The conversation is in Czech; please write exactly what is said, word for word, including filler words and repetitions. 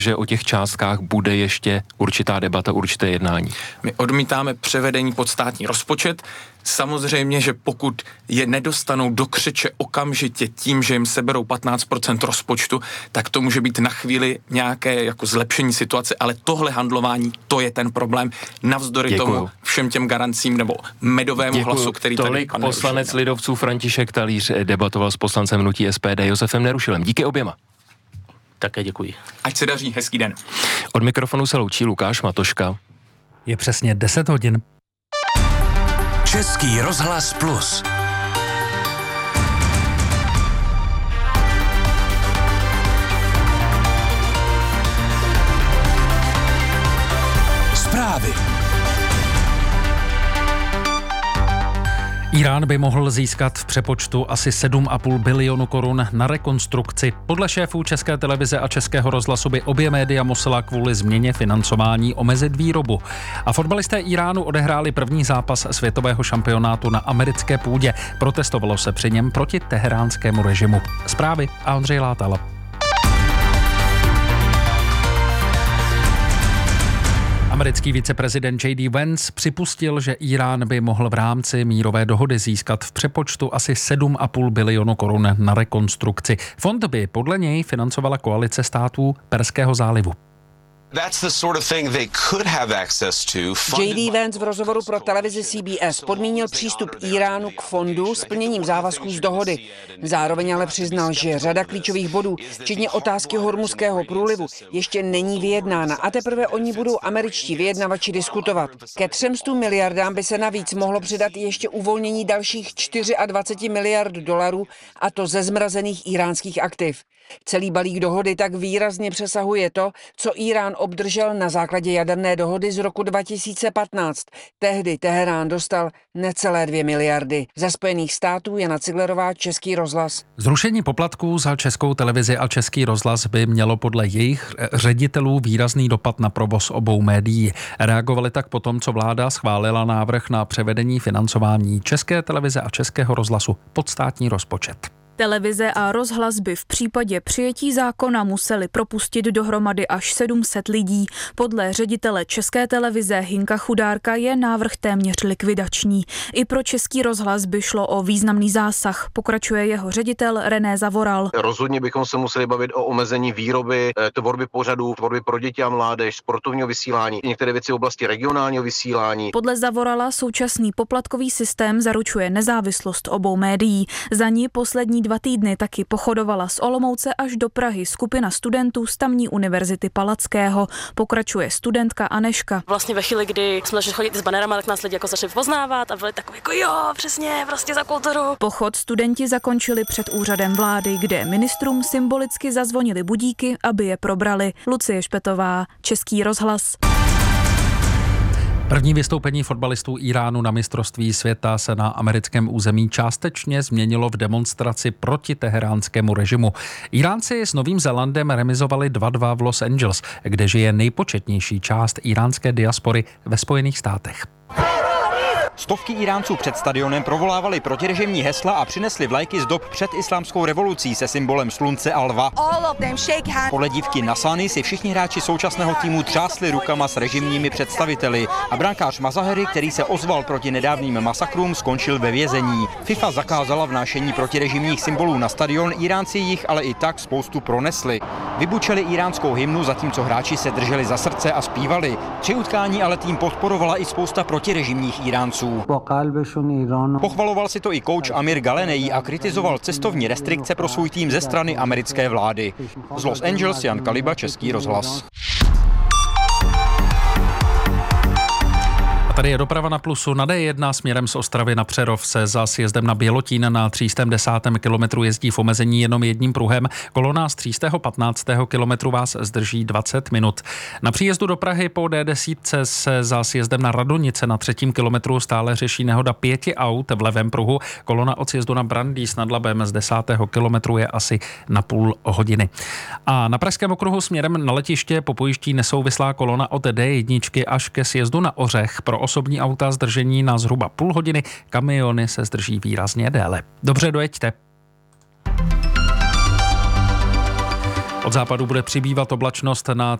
že o těch částkách bude ještě určitá debata, určité jednání. My odmítáme převedení pod státní rozpočet. Samozřejmě, že pokud je nedostanou do křeče okamžitě tím, že jim seberou patnáct procent rozpočtu, tak to může být na chvíli nějaké jako zlepšení situace, ale tohle handlování, to je ten problém. Navzdory Děkuju. tomu všem těm garancím nebo medovému Děkuju. hlasu, který Tolik tady... poslanec Nerušil. Lidovců František Talíř debatoval s poslancem hnutí S P D Josefem Nerušilem. Díky oběma. Také děkuji. Ať se daří, hezký den. Od mikrofonu se loučí Lukáš Matoška. Je přesně deset hodin. Český rozhlas Plus. Zprávy. Irán by mohl získat v přepočtu asi sedm a půl bilionu korun na rekonstrukci. Podle šéfů České televize a Českého rozhlasu by obě média musela kvůli změně financování omezit výrobu. A fotbalisté Iránu odehráli první zápas světového šampionátu na americké půdě. Protestovalo se při něm proti teheránskému režimu. Zprávy a Ondřej Látal. Americký viceprezident J D Vance připustil, že Irán by mohl v rámci mírové dohody získat v přepočtu asi sedm a půl bilionu korun na rekonstrukci. Fond by podle něj financovala koalice států Perského zálivu. J D Vance v rozhovoru pro televizi C B S podmínil přístup Iránu k fondu splněním závazků z dohody. Zároveň ale přiznal, že řada klíčových bodů, včetně otázky Hormuzského průlivu, ještě není vyjednána a teprve o ní budou američtí vyjednavači diskutovat. Ke třem stům miliardám by se navíc mohlo přidat ještě uvolnění dalších dvacet čtyři miliard dolarů, a to ze zmrazených iránských aktiv. Celý balík dohody tak výrazně přesahuje to, co Irán obdržel na základě jaderné dohody z roku dva tisíce patnáct. Tehdy Teherán dostal necelé dvě miliardy. Ze Spojených států Jana Ciglerová, Český rozhlas. Zrušení poplatků za Českou televizi a Český rozhlas by mělo podle jejich ředitelů výrazný dopad na provoz obou médií. Reagovali tak potom, co vláda schválila návrh na převedení financování České televize a Českého rozhlasu pod státní rozpočet. Televize a rozhlas by v případě přijetí zákona museli propustit dohromady až sedm set lidí. Podle ředitele České televize Hinka Chudárka je návrh téměř likvidační. I pro Český rozhlas by šlo o významný zásah, pokračuje jeho ředitel René Zavoral. Rozhodně bychom se museli bavit o omezení výroby, tvorby pořadů, tvorby pro děti a mládež, sportovního vysílání, některé věci v oblasti regionálního vysílání. Podle Zavorala současný poplatkový systém zaručuje nezávislost obou médií. Za ní poslední dva týdny taky pochodovala z Olomouce až do Prahy skupina studentů z tamní univerzity Palackého. Pokračuje studentka Aneška. Vlastně ve chvíli, kdy jsme začali chodit s banerama, tak nás lidi jako začali poznávat a byli takový jako jo, přesně, prostě za kulturu. Pochod studenti zakončili před úřadem vlády, kde ministrům symbolicky zazvonili budíky, aby je probrali. Lucie Špetová, Český rozhlas. První vystoupení fotbalistů Iránu na mistrovství světa se na americkém území částečně změnilo v demonstraci proti teheránskému režimu. Iránci s Novým Zélandem remizovali dva dva v Los Angeles, kde žije nejpočetnější část iránské diaspory ve Spojených státech. Stovky Iránců před stadionem provolávali protirežimní hesla a přinesli vlajky z dob před islámskou revolucí se symbolem slunce a lva. Podle dívky Nasani si všichni hráči současného týmu třásli rukama s režimními představiteli a brankář Mazahery, který se ozval proti nedávným masakrům, skončil ve vězení. FIFA zakázala vnášení protirežimních symbolů na stadion, Iránci jich ale i tak spoustu pronesli. Vybučeli iránskou hymnu, zatímco hráči se drželi za srdce a zpívali. Při utkání ale tým podporovala i spousta protirežimních Iránců. Pochvaloval si to i kouč Amir Galenej a kritizoval cestovní restrikce pro svůj tým ze strany americké vlády. Z Los Angeles Jan Kaliba, Český rozhlas. A tady je doprava na Plusu. Na D jedna směrem z Ostravy na Přerov se za sjezdem na Bělotín na tři sta desátém kilometru jezdí v omezení jenom jedním pruhem. Kolona z tři sta patnáctého kilometru vás zdrží dvacet minut. Na příjezdu do Prahy po D deset se za sjezdem na Radonice na třetím kilometru stále řeší nehoda pěti aut v levém pruhu. Kolona od sjezdu na Brandýs nad Labem z desátého kilometru je asi na půl hodiny. A na Pražském okruhu směrem na letiště po pojiští nesouvislá kolona od D jedna až ke sjezdu na Ořech. Pro osobní auta zdržení na zhruba půl hodiny, kamiony se zdrží výrazně déle. Dobře, dojeďte. Od západu bude přibývat oblačnost na